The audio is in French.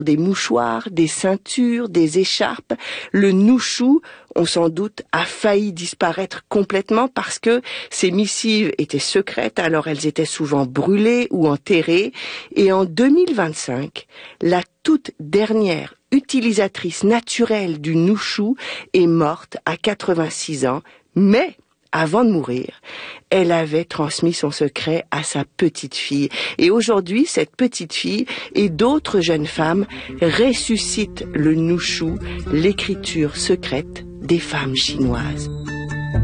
des mouchoirs, des ceintures, des écharpes. Le nushu, on sans doute, a failli disparaître complètement parce que ces missives étaient secrètes, alors elles étaient souvent brûlées ou enterrées. Et en 2025, la toute dernière utilisatrice naturelle du nushu est morte à 86 ans, mais avant de mourir, elle avait transmis son secret à sa petite fille. Et aujourd'hui, cette petite fille et d'autres jeunes femmes ressuscitent le nushu, l'écriture secrète des femmes chinoises.